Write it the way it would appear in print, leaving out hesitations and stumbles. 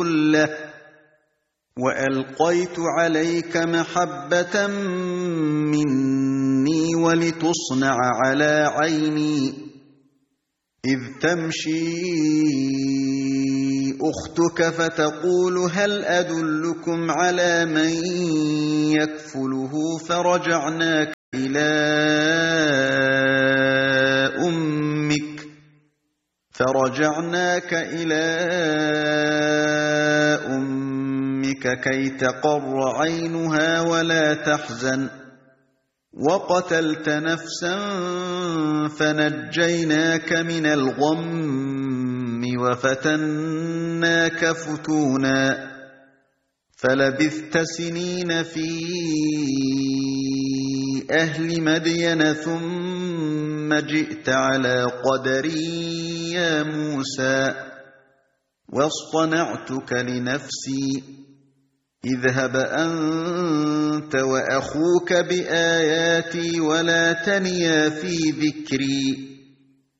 كله وألقيت عليك محبة مني ولتصنع على عيني إذ تمشي أختك فتقول هل أدلكم على من يكفله فرجعناك إلى أمك كي تقر عينها ولا تحزن وقتلت نفسا فنجيناك من الغم وفتناك فتونا فلبثت سنين في أهل مدين ثم جئت على قدري يا موسى واصطنعتك لنفسي اذهب أنت وأخوك بآياتي ولا تنيا في ذكري